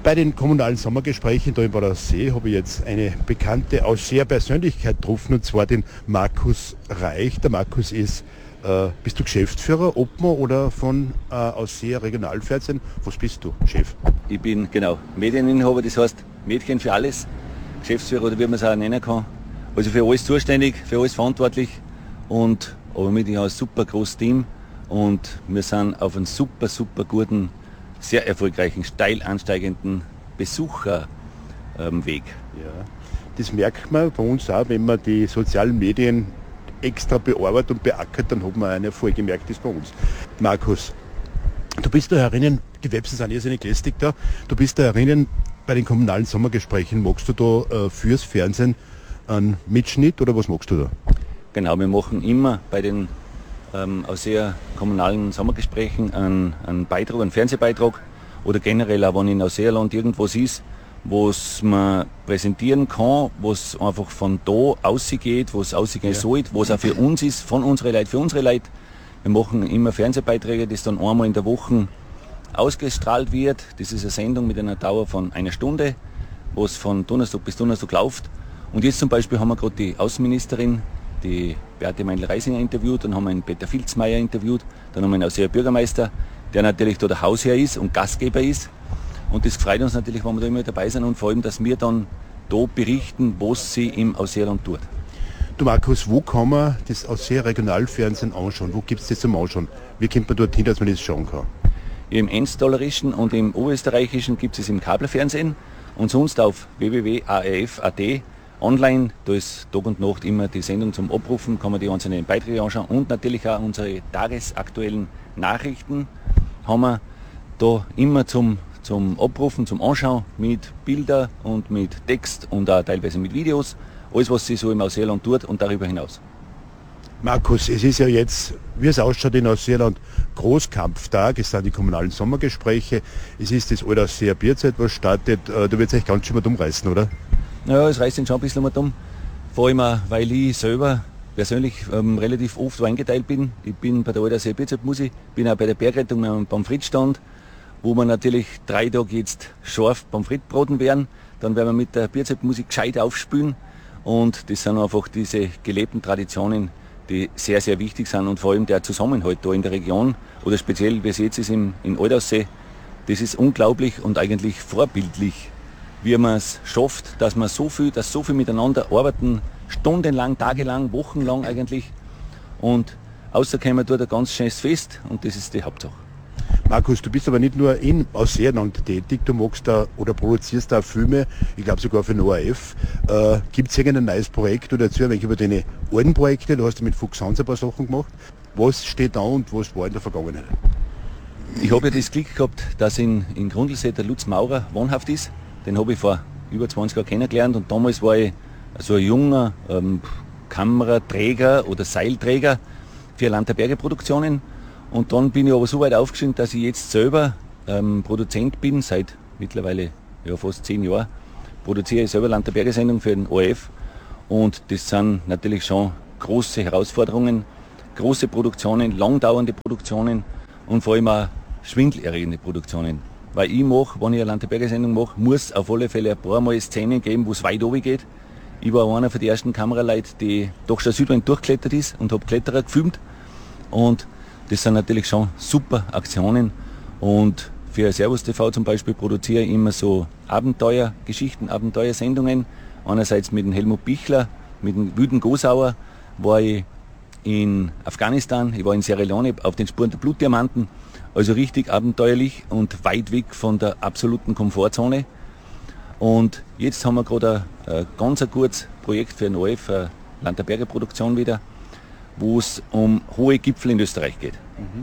Bei den kommunalen Sommergesprächen da in Bad Aussee habe ich jetzt eine bekannte Ausseher-Persönlichkeit getroffen, und zwar den Markus Reich. Der Markus ist, bist du Geschäftsführer, Obmann oder von Ausseer Regionalfernsehen? Was bist du, Chef? Ich bin genau Medieninhaber, das heißt Mädchen für alles, Geschäftsführer oder wie man es auch nennen kann. Also für alles zuständig, für alles verantwortlich aber mit einem super großes Team und wir sind auf einem super guten, sehr erfolgreichen, steil ansteigenden Besucherweg. Ja, das merkt man bei uns auch, wenn man die sozialen Medien extra bearbeitet und beackert, dann hat man einen Erfolg gemerkt, das bei uns. Markus, du bist da herinnen, die Webseiten sind irrsinnig lästig da, du bist da herinnen bei den kommunalen Sommergesprächen. Magst du da fürs Fernsehen einen Mitschnitt oder was magst du da? Genau, wir machen immer bei den Ausseer kommunalen Sommergesprächen einen Beitrag, einen Fernsehbeitrag oder generell auch, wenn in Ausseerland irgendwas ist, was man präsentieren kann, was einfach von da ausgeht, was ausgehen sollte, was auch für uns ist, von unseren Leuten, für unsere Leute. Wir machen immer Fernsehbeiträge, das dann einmal in der Woche ausgestrahlt wird. Das ist eine Sendung mit einer Dauer von einer Stunde, was von Donnerstag bis Donnerstag läuft. Und jetzt zum Beispiel haben wir gerade die Außenministerin, die Beate Meindl-Reisinger interviewt, dann haben wir einen Peter Filzmeier interviewt, dann haben wir einen Ausseer Bürgermeister, der natürlich da der Hausherr ist und Gastgeber ist. Und das freut uns natürlich, wenn wir da immer dabei sind und vor allem, dass wir dann da berichten, was sie im Ausseerland tut. Du Markus, wo kann man das Ausseer Regionalfernsehen anschauen? Wo gibt es das zum Anschauen? Wie kommt man dorthin, dass man das schauen kann? Im Enztalerischen und im Oberösterreichischen gibt es im Kabelfernsehen und sonst auf www.arf.at online, da ist Tag und Nacht immer die Sendung zum Abrufen, kann man die einzelnen Beiträge anschauen und natürlich auch unsere tagesaktuellen Nachrichten haben wir da immer zum Abrufen, zum Anschauen mit Bilder und mit Text und auch teilweise mit Videos, alles was sich so im Ausseerland tut und darüber hinaus. Markus, es ist ja jetzt, wie es ausschaut in Ausseerland, Großkampftag, es sind die kommunalen Sommergespräche, es ist das Alt-Ausseer Bierzeit, was startet, da wird es euch ganz schön mal umreißen, oder? Naja, es reißt den schon ein bisschen um. Vor allem auch, weil ich selber persönlich relativ oft eingeteilt bin. Ich bin bei der Alt-Ausseer Bierzeit Musik, bin auch bei der Bergrettung beim Frittstand, wo wir natürlich 3 Tage jetzt scharf beim Frittbraten werden. Dann werden wir mit der Bierzeitmusik gescheit aufspülen und das sind einfach diese gelebten Traditionen, die sehr, sehr wichtig sind und vor allem der Zusammenhalt da in der Region oder speziell, wie es jetzt ist in Alt-Aussee, das ist unglaublich und eigentlich vorbildlich, wie man es schafft, dass so viel miteinander arbeiten, stundenlang, tagelang, wochenlang eigentlich und außerkommen tut ein ganz schönes Fest und das ist die Hauptsache. Markus, du bist aber nicht nur in Ausseerland tätig, du machst da oder produzierst da Filme, ich glaube sogar für den ORF. Gibt es irgendein neues Projekt oder erzähl ein wenig über deine alten Projekte? Du hast ja mit Fuchs Hans ein paar Sachen gemacht. Was steht da und was war in der Vergangenheit? Ich habe ja das Glück gehabt, dass in Grundlsee der Lutz Maurer wohnhaft ist. Den habe ich vor über 20 Jahren kennengelernt und damals war ich so ein junger Kameraträger oder Seilträger für Land der Berge Produktionen. Und dann bin ich aber so weit aufgestiegen, dass ich jetzt selber Produzent bin, seit mittlerweile fast 10 Jahren. Produziere ich selber Land der Berge Sendung für den ORF. Und das sind natürlich schon große Herausforderungen, große Produktionen, langdauernde Produktionen und vor allem auch schwindelerregende Produktionen. Weil ich mache, wenn ich eine Land der Berge Sendung mache, muss auf alle Fälle ein paar Mal Szenen geben, wo es weit oben geht. Ich war einer von den ersten Kameraleuten, die doch schon Südwind durchgeklettert ist und habe Kletterer gefilmt. Und das sind natürlich schon super Aktionen und für Servus TV zum Beispiel produziere ich immer so Abenteuergeschichten, Abenteuersendungen. Einerseits mit dem Helmut Bichler, mit dem Wüden Gosauer war ich in Afghanistan, ich war in Sierra Leone auf den Spuren der Blutdiamanten, also richtig abenteuerlich und weit weg von der absoluten Komfortzone. Und jetzt haben wir gerade ein ganz kurzes Projekt für den ORF, eine Land der Berge Produktion wieder, wo es um hohe Gipfel in Österreich geht.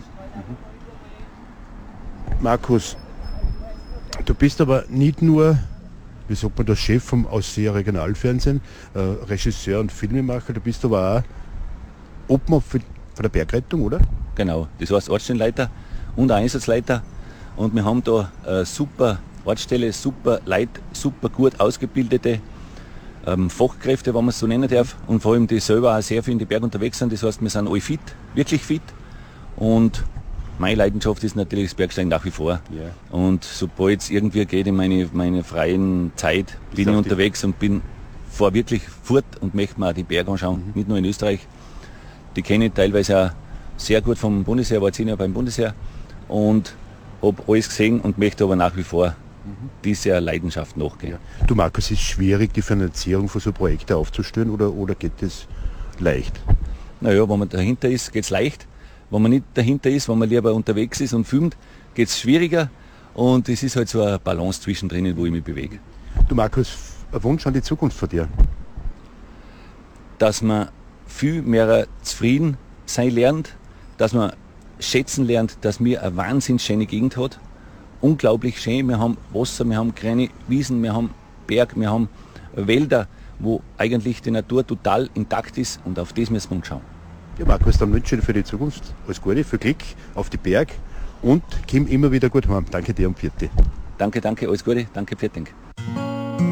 Markus, du bist aber nicht nur, wie sagt man, der Chef vom Ausseer Regionalfernsehen, Regisseur und Filmemacher, du bist aber auch Obmann von der Bergrettung, oder? Genau, das heißt Ortsstellenleiter und Einsatzleiter und wir haben da eine super Ortsstelle, super Leute, super gut ausgebildete Fachkräfte, wenn man es so nennen darf, und vor allem die selber auch sehr viel in die Berge unterwegs sind. Das heißt, wir sind alle fit, wirklich fit und Meine Leidenschaft ist natürlich das Bergsteigen nach wie vor. Ja. Und sobald es irgendwie geht in meine freien Zeit, bin ich unterwegs und fahre wirklich fort und möchte mir auch die Berge anschauen. Nicht nur in Österreich. Die kenne ich teilweise auch sehr gut vom Bundesheer, war 10 Jahre beim Bundesheer und habe alles gesehen und möchte aber nach wie vor dieser Leidenschaft nachgehen. Ja. Du Markus, ist es schwierig, die Finanzierung von so Projekten aufzustellen oder geht das leicht? Naja, wenn man dahinter ist, geht es leicht. Wenn man nicht dahinter ist, wenn man lieber unterwegs ist und filmt, geht es schwieriger. Und es ist halt so eine Balance zwischendrin, wo ich mich bewege. Du Markus, ein Wunsch an die Zukunft von dir? Dass man viel mehr zufrieden sein lernt, dass man schätzen lernt, dass wir eine wahnsinnig schöne Gegend hat. Unglaublich schön. Wir haben Wasser, wir haben kleine Wiesen, wir haben Berg, wir haben Wälder, wo eigentlich die Natur total intakt ist und auf das müssen wir uns schauen. Ja Markus, dann wünsche ich dir für die Zukunft alles Gute, viel Glück auf die Berg und komm immer wieder gut heim. Danke dir und Vierte. Danke, alles Gute, danke, Pfirting.